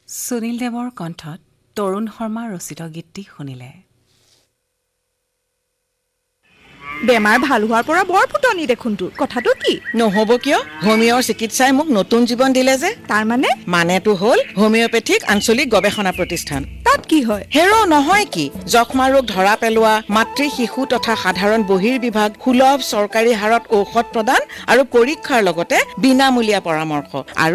সুনীল দেৱৰ কণ্ঠত তৰুণ শৰ্মা ৰচিত গীতটি শুনিলে। বেমাৰ ভাল হোৱাৰ পৰা বৰ ফুটনি দেখোন তোৰ, কথাটো কি? নহ'ব কিয়? হোমিঅ'ৰ চিকিৎসাই মোক নতুন জীৱন দিলে যে। তাৰ মানেটো হ'ল হোমিঅ'পেথিক আঞ্চলিক গৱেষণা প্ৰতিষ্ঠান। তাত কি হয়? হেৰ' নহয় কি, যক্ষ্মা ৰোগ ধৰা পেলোৱা, মাতৃ শিশু তথা সাধাৰণ বহিৰ্বিভাগ, সুলভ চৰকাৰী হাৰত ঔষধ প্ৰদান আৰু পৰীক্ষাৰ লগতে বিনামূলীয়া পৰামৰ্শ আৰু